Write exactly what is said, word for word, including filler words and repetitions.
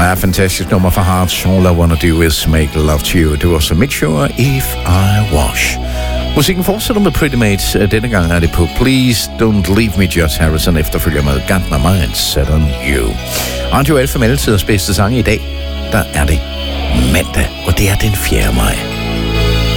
Ja, fantastisk nummer fra Hearts. All I Wanna Do Is Make Love To You. Det var så Make Sure If I Wash. Musikken fortsætter med Pretty Mates. Denne gang er det på Please Don't Leave Me, George Harrison, efterfølger med Got My Mind Set On You. Radio Alfa med altiders bedste sange i dag. Der er det mandag, og det er den fjerde maj.